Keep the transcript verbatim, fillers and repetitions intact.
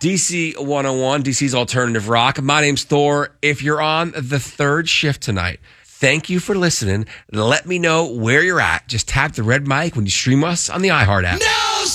D C one oh one, D C's Alternative Rock. My name's Thor. If you're on the third shift tonight, thank you for listening. Let me know where you're at. Just tap the red mic when you stream us on the iHeart app. No!